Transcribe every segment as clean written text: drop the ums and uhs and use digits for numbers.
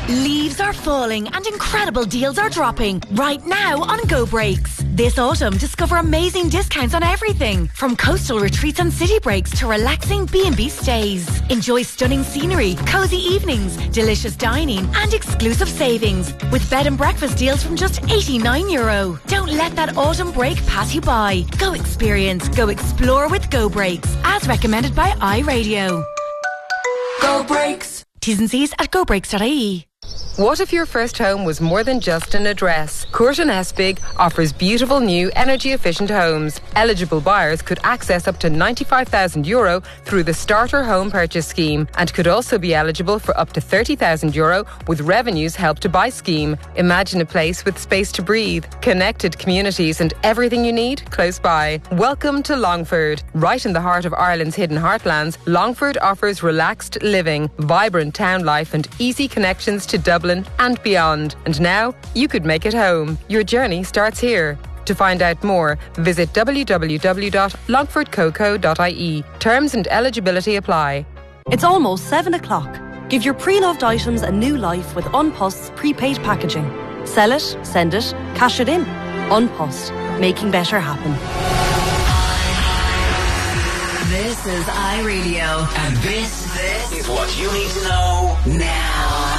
Leaves are falling and incredible deals are dropping right now on Go Breaks. This autumn, discover amazing discounts on everything from coastal retreats and city breaks to relaxing B&B stays. Enjoy stunning scenery, cozy evenings, delicious dining and exclusive savings with bed and breakfast deals from just €89. Don't let that autumn break pass you by. Go experience, go explore with Go Breaks, as recommended by iRadio. Go Breaks. T's and C's at gobreaks.ie. What if your first home was more than just an address? Courtin Espig offers beautiful new energy-efficient homes. Eligible buyers could access up to €95,000 through the Starter Home Purchase Scheme and could also be eligible for up to €30,000 with Revenue's Help to Buy scheme. Imagine a place with space to breathe, connected communities and everything you need close by. Welcome to Longford. Right in the heart of Ireland's hidden heartlands, Longford offers relaxed living, vibrant town life and easy connections to Dublin and beyond. And now, you could make it home. Your journey starts here. To find out more, visit www.longfordcoco.ie. Terms and eligibility apply. It's almost 7 o'clock. Give your pre-loved items a new life with Unpost's prepaid packaging. Sell it, send it, cash it in. Unpost, making better happen. This is iRadio. And this is what you need to know now.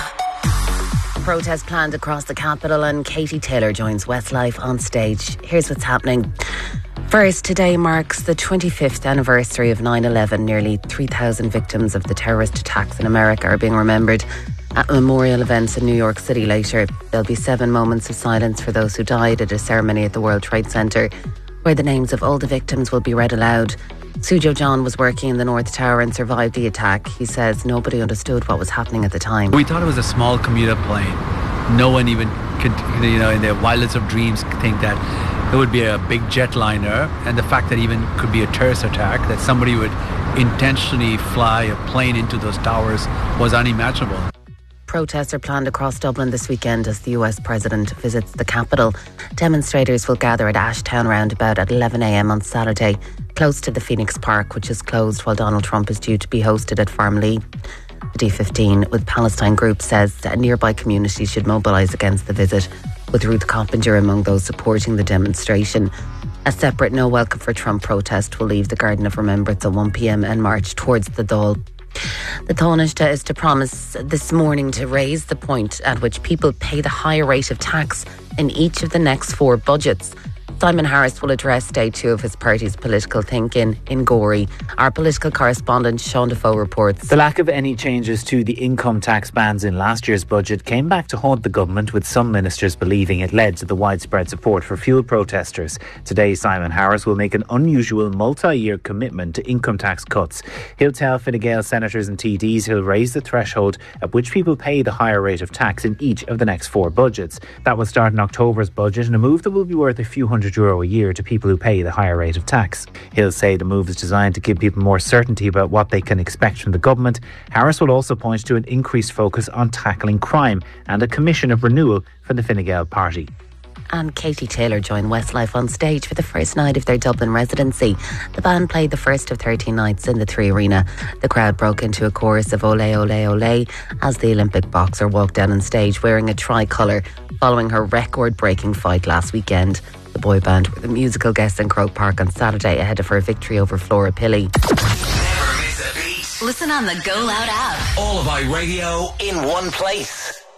Protest planned across the capital and Katie Taylor joins Westlife on stage. Here's what's happening. First, today marks the 25th anniversary of 9/11. Nearly 3,000 victims of the terrorist attacks in America are being remembered at memorial events in New York City later. There'll be 7 moments of silence for those who died at a ceremony at the World Trade Center, where the names of all the victims will be read aloud. Sujo John was working in the North Tower and survived the attack. He says nobody understood what was happening at the time. We thought it was a small commuter plane. No one even could, in their wildest of dreams, think that it would be a big jetliner. And the fact that even could be a terrorist attack, that somebody would intentionally fly a plane into those towers, was unimaginable. Protests are planned across Dublin this weekend as the US President visits the capital. Demonstrators will gather at Ashtown roundabout at 11 a.m. on Saturday, close to the Phoenix Park, which is closed while Donald Trump is due to be hosted at Farmlee. The D15 with Palestine group says that nearby communities should mobilise against the visit, with Ruth Coppinger among those supporting the demonstration. A separate No Welcome for Trump protest will leave the Garden of Remembrance at 1 p.m. and march towards the Dáil. The Taoiseach is to promise this morning to raise the point at which people pay the higher rate of tax in each of the next 4 budgets. Simon Harris will address day 2 of his party's political think-in in Gorey. Our political correspondent Sean Defoe reports. The lack of any changes to the income tax bands in last year's budget came back to haunt the government, with some ministers believing it led to the widespread support for fuel protesters. Today, Simon Harris will make an unusual multi-year commitment to income tax cuts. He'll tell Fine Gael senators and TDs he'll raise the threshold at which people pay the higher rate of tax in each of the next 4 budgets. That will start in October's budget, and a move that will be worth a few €100 a year to people who pay the higher rate of tax. He'll say the move is designed to give people more certainty about what they can expect from the government. Harris will also point to an increased focus on tackling crime and a commission of renewal for the Fine Gael party. And Katie Taylor joined Westlife on stage for the first night of their Dublin residency. The band played the first of 13 nights in the 3 Arena. The crowd broke into a chorus of Ole Ole Ole as the Olympic boxer walked down on stage wearing a tricolour following her record-breaking fight last weekend. The boy band were the musical guests in Croke Park on Saturday ahead of her victory over Flora Pilley. Listen on the Go Loud app. All of iRadio in one place.